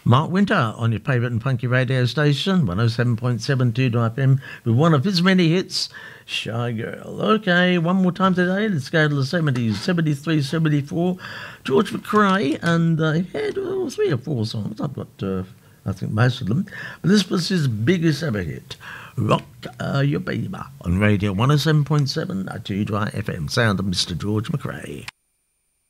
Mark Winter on your favourite and funky radio station, 107.72 FM, with one of his many hits, Shy Girl. Okay, one more time today. Let's go to the 70s, 73, 74. George McRae, and he had 3 or 4 songs. I've got, I think, most of them. But this was his biggest ever hit, Rock Your Baby, on radio 107.7 at 2 FM. Sound of Mr. George McRae.